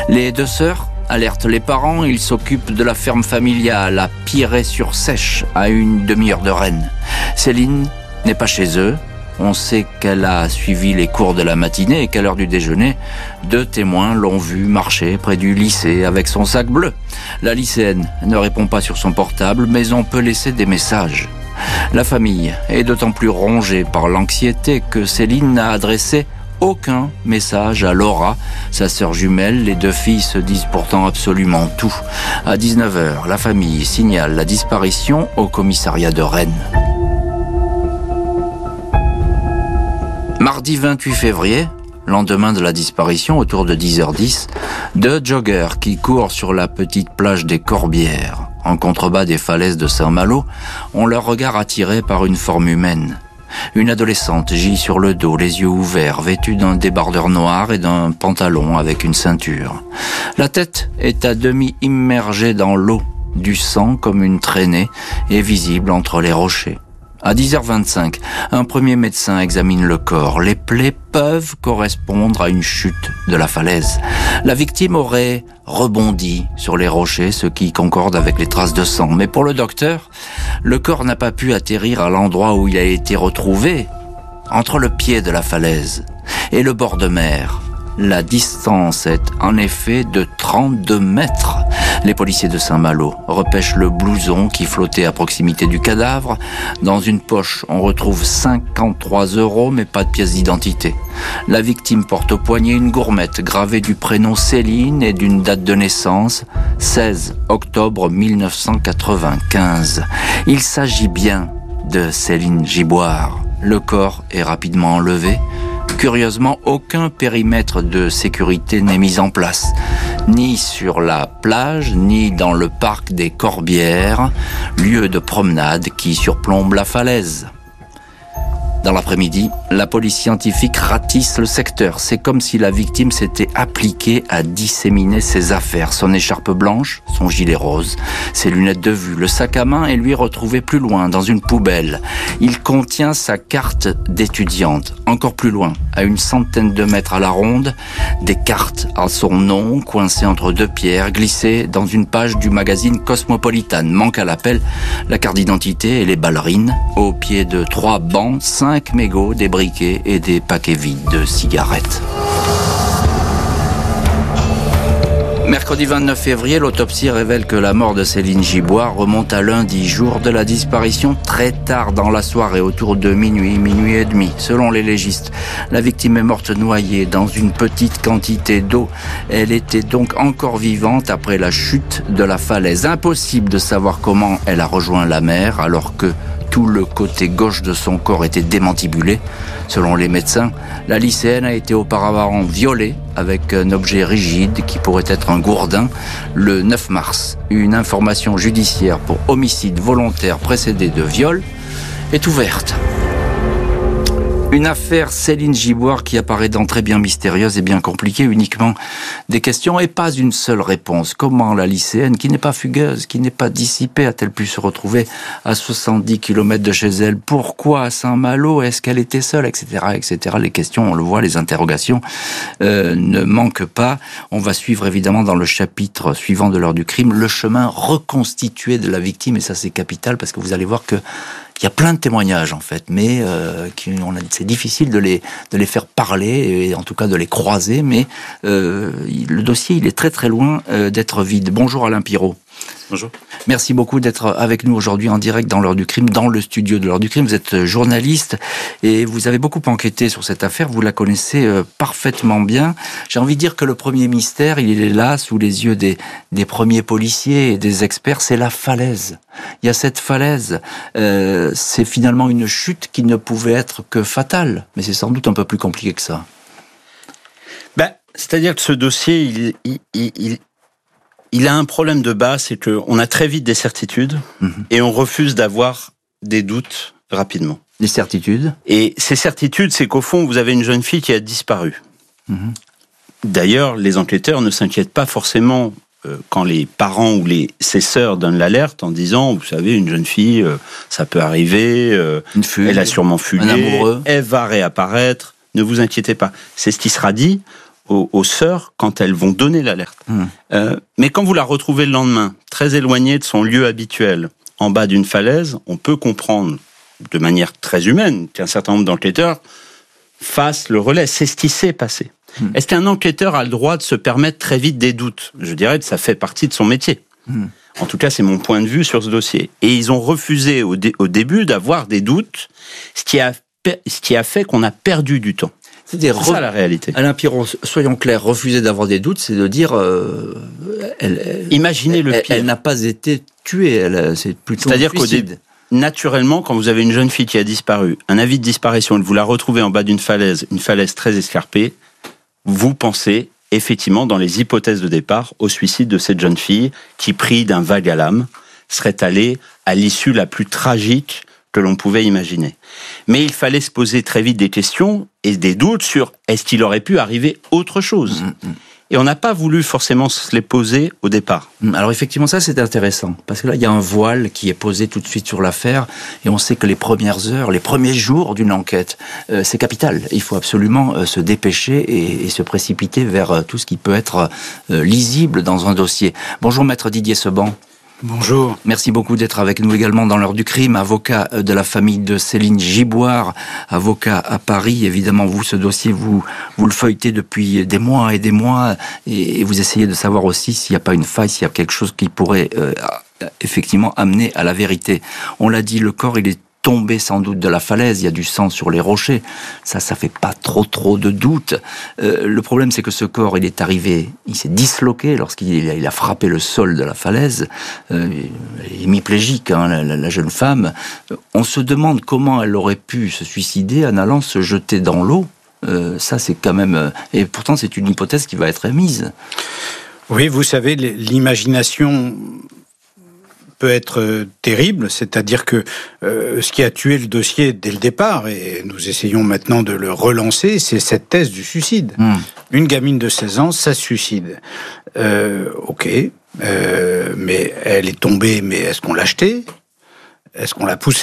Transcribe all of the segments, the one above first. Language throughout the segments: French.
Les deux sœurs alertent les parents, ils s'occupent de la ferme familiale à Piré-sur-Seiche, à une demi-heure de Rennes. Céline n'est pas chez eux. On sait qu'elle a suivi les cours de la matinée et qu'à l'heure du déjeuner, 2 témoins l'ont vue marcher près du lycée avec son sac bleu. La lycéenne ne répond pas sur son portable, mais on peut laisser des messages. La famille est d'autant plus rongée par l'anxiété que Céline n'a adressé aucun message à Laura, sa sœur jumelle. Les 2 filles se disent pourtant absolument tout. À 19h, la famille signale la disparition au commissariat de Rennes. Mardi 28 février, lendemain de la disparition, autour de 10h10, 2 joggers qui courent sur la petite plage des Corbières, en contrebas des falaises de Saint-Malo, ont leur regard attiré par une forme humaine. Une adolescente gît sur le dos, les yeux ouverts, vêtue d'un débardeur noir et d'un pantalon avec une ceinture. La tête est à demi immergée dans l'eau, du sang comme une traînée est visible entre les rochers. À 10h25, un premier médecin examine le corps. Les plaies peuvent correspondre à une chute de la falaise. La victime aurait rebondi sur les rochers, ce qui concorde avec les traces de sang. Mais pour le docteur, le corps n'a pas pu atterrir à l'endroit où il a été retrouvé, entre le pied de la falaise et le bord de mer. La distance est en effet de 32 mètres. Les policiers de Saint-Malo repêchent le blouson qui flottait à proximité du cadavre. Dans une poche, on retrouve 53 €, mais pas de pièce d'identité. La victime porte au poignet une gourmette gravée du prénom Céline et d'une date de naissance, 16 octobre 1995. Il s'agit bien de Céline Giboire. Le corps est rapidement enlevé. Curieusement, aucun périmètre de sécurité n'est mis en place, ni sur la plage, ni dans le parc des Corbières, lieu de promenade qui surplombe la falaise. Dans l'après-midi, la police scientifique ratisse le secteur. C'est comme si la victime s'était appliquée à disséminer ses affaires. Son écharpe blanche, son gilet rose, ses lunettes de vue, le sac à main est lui retrouvé plus loin, dans une poubelle. Il contient sa carte d'étudiante. Encore plus loin, à une centaine de mètres à la ronde, des cartes à son nom, coincées entre 2 pierres, glissées dans une page du magazine Cosmopolitan. Manque à l'appel la carte d'identité et les ballerines. Au pied de 3 bancs, 5 mégots, des briquets et des paquets vides de cigarettes. Mercredi 29 février, l'autopsie révèle que la mort de Céline Giboire remonte à lundi, jour de la disparition, très tard dans la soirée, autour de minuit et demi. Selon les légistes, la victime est morte noyée dans une petite quantité d'eau. Elle était donc encore vivante après la chute de la falaise. Impossible de savoir comment elle a rejoint la mer alors que tout le côté gauche de son corps était démantibulé. Selon les médecins, la lycéenne a été auparavant violée avec un objet rigide qui pourrait être un gourdin. Le 9 mars, une information judiciaire pour homicide volontaire précédé de viol est ouverte. Une affaire Céline Giboire qui apparaît d'entrée bien mystérieuse et bien compliquée, uniquement des questions et pas une seule réponse. Comment la lycéenne, qui n'est pas fugueuse, qui n'est pas dissipée, a-t-elle pu se retrouver à 70 km de chez elle? Pourquoi à Saint-Malo? Est-ce qu'elle était seule, etc., etc. Les questions, on le voit, les interrogations ne manquent pas. On va suivre évidemment dans le chapitre suivant de l'heure du crime le chemin reconstitué de la victime, et ça c'est capital parce que vous allez voir que il y a plein de témoignages en fait, mais c'est difficile de les faire parler et en tout cas de les croiser. Mais le dossier il est très très loin d'être vide. Bonjour Alain Pirot. Bonjour. Merci beaucoup d'être avec nous aujourd'hui en direct dans l'heure du crime, dans le studio de l'heure du crime. Vous êtes journaliste et vous avez beaucoup enquêté sur cette affaire. Vous la connaissez parfaitement bien. J'ai envie de dire que le premier mystère, il est là sous les yeux des premiers policiers et des experts. C'est la falaise. Il y a cette falaise. C'est finalement une chute qui ne pouvait être que fatale, mais c'est sans doute un peu plus compliqué que ça. C'est-à-dire que ce dossier, il a un problème de base, c'est qu'on a très vite des certitudes et on refuse d'avoir des doutes rapidement. Des certitudes? Et ces certitudes, c'est qu'au fond, vous avez une jeune fille qui a disparu. D'ailleurs, les enquêteurs ne s'inquiètent pas forcément quand les parents ou ses sœurs donnent l'alerte en disant, vous savez, une jeune fille, ça peut arriver, une fugue, elle a sûrement fugué, un amoureux, elle va réapparaître, ne vous inquiétez pas. C'est ce qui sera dit aux sœurs quand elles vont donner l'alerte. Mais quand vous la retrouvez le lendemain, très éloignée de son lieu habituel, en bas d'une falaise, on peut comprendre de manière très humaine qu'un certain nombre d'enquêteurs fassent le relais. C'est ce qui s'est passé. Est-ce qu'un enquêteur a le droit de se permettre très vite des doutes ? Je dirais que ça fait partie de son métier. En tout cas, c'est mon point de vue sur ce dossier. Et ils ont refusé au début d'avoir des doutes, ce qui a fait qu'on a perdu du temps. C'est ça la réalité. Alain Piron, soyons clairs, refuser d'avoir des doutes, c'est de dire... imaginez le pire. Elle n'a pas été tuée, c'est plutôt C'est-à-dire un suicide. Naturellement, quand vous avez une jeune fille qui a disparu, un avis de disparition, et vous la retrouvez en bas d'une falaise, une falaise très escarpée, vous pensez effectivement, dans les hypothèses de départ, au suicide de cette jeune fille qui, pris d'un vague à l'âme, serait allée à l'issue la plus tragique que l'on pouvait imaginer. Mais il fallait se poser très vite des questions et des doutes sur est-ce qu'il aurait pu arriver autre chose ? Et on n'a pas voulu forcément se les poser au départ. Alors effectivement, ça c'est intéressant, parce que là il y a un voile qui est posé tout de suite sur l'affaire, et on sait que les premières heures, les premiers jours d'une enquête, c'est capital. Il faut absolument se dépêcher et se précipiter vers tout ce qui peut être lisible dans un dossier. Bonjour maître Didier Seban. Bonjour. Merci beaucoup d'être avec nous également dans l'heure du crime, avocat de la famille de Céline Giboire, avocat à Paris. Évidemment, vous, ce dossier, vous le feuilletez depuis des mois et des mois, et vous essayez de savoir aussi s'il n'y a pas une faille, s'il y a quelque chose qui pourrait effectivement amener à la vérité. On l'a dit, le corps, il est tombé sans doute de la falaise, il y a du sang sur les rochers, ça fait pas trop de doute. Le problème, c'est que ce corps, il est arrivé, il s'est disloqué lorsqu'il a frappé le sol de la falaise, hémiplégique, la jeune femme. On se demande comment elle aurait pu se suicider en allant se jeter dans l'eau. Ça, c'est quand même... Et pourtant, c'est une hypothèse qui va être émise. Oui, vous savez, l'imagination peut être terrible, c'est-à-dire que ce qui a tué le dossier dès le départ, et nous essayons maintenant de le relancer, c'est cette thèse du suicide. Une gamine de 16 ans, ça se suicide. Ok, mais elle est tombée, mais est-ce qu'on l'a jetée ? Est-ce qu'on l'a poussée ?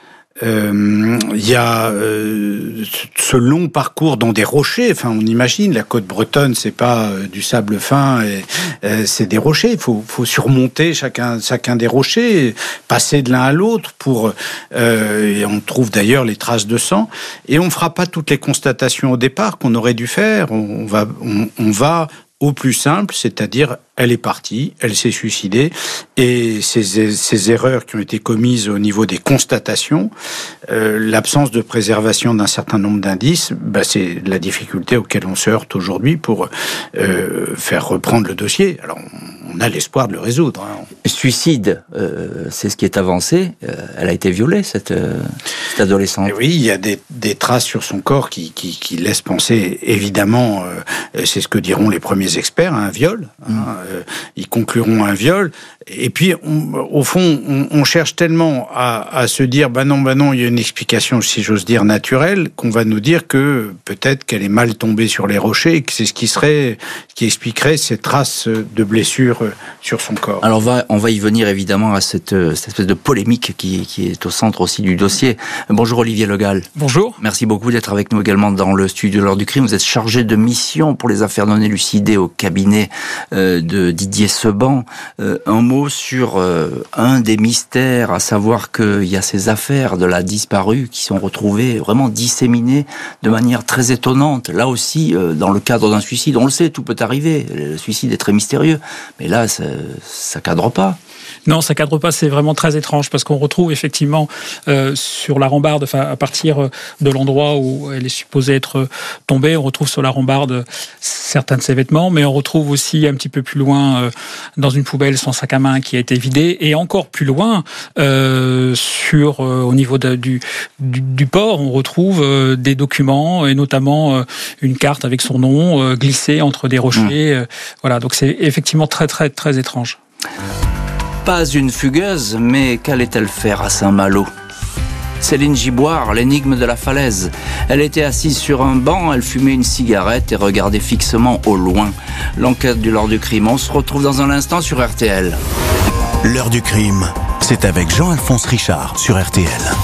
Il y a ce long parcours dans des rochers. Enfin, on imagine la côte bretonne, c'est pas du sable fin, c'est des rochers. Il faut surmonter chacun des rochers, passer de l'un à l'autre pour. Et on trouve d'ailleurs les traces de sang. Et on fera pas toutes les constatations au départ qu'on aurait dû faire. On va au plus simple, c'est-à-dire elle est partie, elle s'est suicidée, et ces erreurs qui ont été commises au niveau des constatations, l'absence de préservation d'un certain nombre d'indices, c'est la difficulté auquel on se heurte aujourd'hui pour faire reprendre le dossier. Alors, on a l'espoir de le résoudre. Suicide, c'est ce qui est avancé. Elle a été violée, cette adolescente. Et oui, il y a des traces sur son corps qui laissent penser, évidemment, c'est ce que diront les premiers experts, un viol. Ils concluront un viol. Et puis, au fond, on cherche tellement à se dire, non, il y a une explication, si j'ose dire, naturelle, qu'on va nous dire que peut-être qu'elle est mal tombée sur les rochers et que c'est ce qui expliquerait ces traces de blessures sur son corps. Alors, on va y venir évidemment à cette espèce de polémique qui est au centre aussi du dossier. Bonjour Olivier Le Gall. Bonjour. Merci beaucoup d'être avec nous également dans le studio de l'heure du crime. Vous êtes chargé de mission pour les affaires non élucidées au cabinet de Didier Seban. Un mot sur un des mystères, à savoir qu'il y a ces affaires de la disparue qui sont retrouvées vraiment disséminées de manière très étonnante. Là aussi, dans le cadre d'un suicide, on le sait, tout peut arriver. Le suicide est très mystérieux. Mais là, ça cadre pas. Non, ça cadre pas, c'est vraiment très étrange parce qu'on retrouve effectivement sur la rambarde, à partir de l'endroit où elle est supposée être tombée, on retrouve sur la rambarde certains de ses vêtements, mais on retrouve aussi un petit peu plus loin dans une poubelle son sac à main qui a été vidé, et encore plus loin au niveau du port, on retrouve des documents et notamment une carte avec son nom glissée entre des rochers. Voilà, donc c'est effectivement très très très étrange. Pas une fugueuse, mais qu'allait-elle faire à Saint-Malo ? Céline Giboire, l'énigme de la falaise. Elle était assise sur un banc, elle fumait une cigarette et regardait fixement au loin. L'enquête de l'heure du crime, on se retrouve dans un instant sur RTL. L'heure du crime, c'est avec Jean-Alphonse Richard sur RTL.